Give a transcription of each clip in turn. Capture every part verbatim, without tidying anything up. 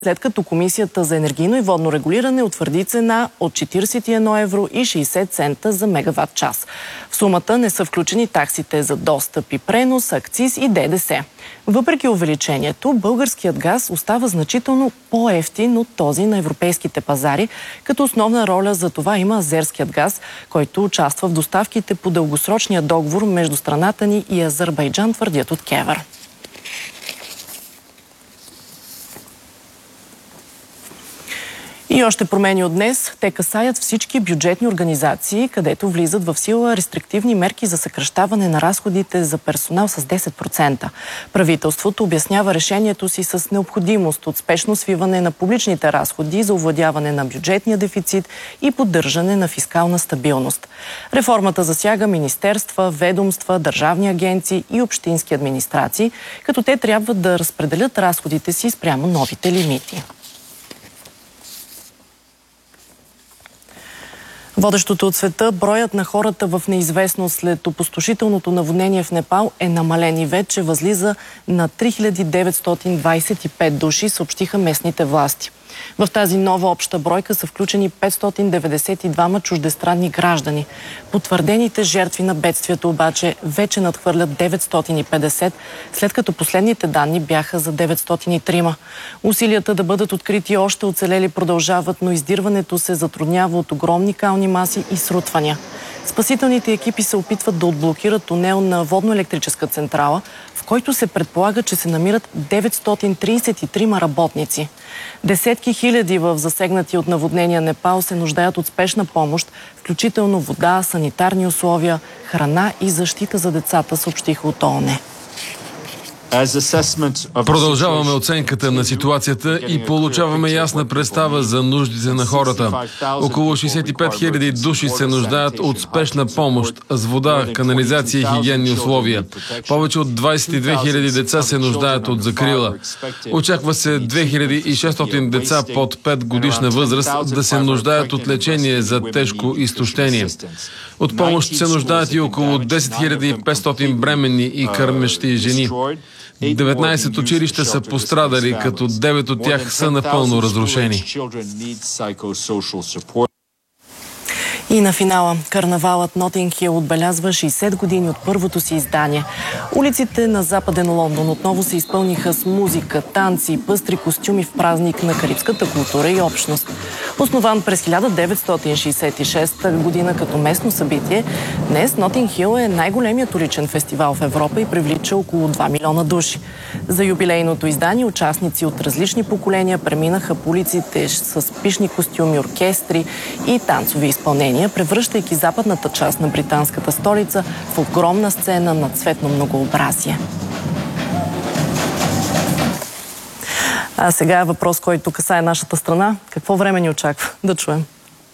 след като Комисията за енергийно и водно регулиране утвърди цена от четиридесет и едно евро и шейсет цента за мегаватт час. В сумата не са включени таксите за достъп и пренос, акциз и ДДС. Въпреки увеличението, българският газ остава значително по-евтин от този на европейските пазари, като основна роля за това има азерският газ, който участва в доставките по дългосрочния договор между страната ни и Азербайджан, твърдят от КЕВР. И още промени от днес. Те касаят всички бюджетни организации, където влизат в сила рестриктивни мерки за съкращаване на разходите за персонал с десет процента. Правителството обяснява решението си с необходимост от спешно свиване на публичните разходи за овладяване на бюджетния дефицит и поддържане на фискална стабилност. Реформата засяга министерства, ведомства, държавни агенции и общински администрации, като те трябва да разпределят разходите си спрямо новите лимити. Водещото от света, броят на хората в неизвестност след опустошителното наводнение в Непал е намален и вече възлиза на три хиляди деветстотин двадесет и пет души, съобщиха местните власти. В тази нова обща бройка са включени петстотин деветдесет и двама чуждестранни граждани. Потвърдените жертви на бедствието обаче вече надхвърлят деветстотин и петдесет, след като последните данни бяха за деветстотин и трима. Усилията да бъдат открити още оцелели продължават, но издирването се затруднява от огромни кални маси и срутвания. Спасителните екипи се опитват да отблокират тунел на водно-електрическа централа, в който се предполага, че се намират деветстотин тридесет и трима работници. Десетки хиляди в засегнати от наводнения Непал се нуждаят от спешна помощ, включително вода, санитарни условия, храна и защита за децата, съобщиха от ООН. Продължаваме оценката на ситуацията и получаваме ясна представа за нуждите на хората. Около шейсет и пет хиляди души се нуждаят от спешна помощ с вода, канализация и хигиенни условия. Повече от двадесет и две хиляди деца се нуждаят от закрила. Очаква се две хиляди и шестстотин деца под пет годишна възраст да се нуждаят от лечение за тежко изтощение. От помощ се нуждаят и около десет хиляди и петстотин бременни и кърмещи жени. деветнадесет училища са пострадали, като девет от тях са напълно разрушени. И на финала, карнавалът Нотинг Хил отбелязва шейсет години от първото си издание. Улиците на Западен Лондон отново се изпълниха с музика, танци и пъстри костюми в празник на карибската култура и общност. Основан през хиляда деветстотин шейсет и шеста година като местно събитие, днес Нотинг Хил е най-големият уличен фестивал в Европа и привлича около два милиона души. За юбилейното издание участници от различни поколения преминаха по улиците с пишни костюми, оркестри и танцови изпълнения, превръщайки западната част на британската столица в огромна сцена на цветно многообразие. А сега е въпрос, който касае нашата страна. Какво време ни очаква? Да чуем.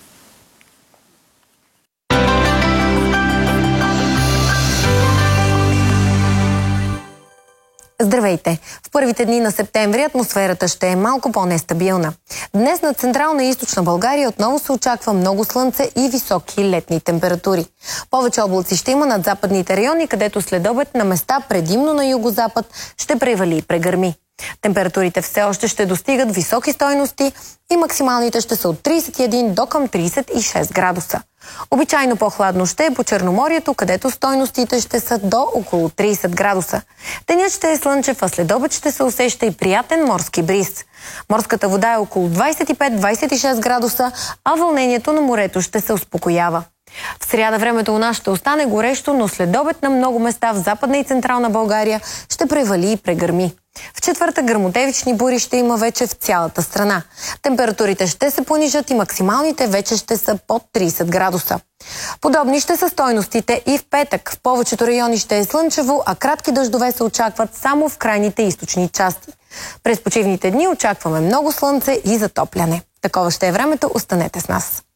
Здравейте! В първите дни на септември атмосферата ще е малко по-нестабилна. Днес на Централна и Източна България отново се очаква много слънце и високи летни температури. Повече облаци ще има над западните райони, където следобед на места, предимно на югозапад, ще превали и прегърми. Температурите все още ще достигат високи стойности и максималните ще са от тридесет и един до към тридесет и шест градуса. Обичайно по-хладно ще е по Черноморието, където стойностите ще са до около тридесет градуса. Денят ще е слънчев, а следобед ще се усеща и приятен морски бриз. Морската вода е около двадесет и пет до двадесет и шест градуса, а вълнението на морето ще се успокоява. В сряда времето у нас ще остане горещо, но следобед на много места в Западна и Централна България ще превали и прегърми. В четвъртък гръмотевични бури ще има вече в цялата страна. Температурите ще се понижат и максималните вече ще са под тридесет градуса. Подобни ще са стойностите и в петък. В повечето райони ще е слънчево, а кратки дъждове се очакват само в крайните източни части. През почивните дни очакваме много слънце и затопляне. Такова ще е времето, останете с нас.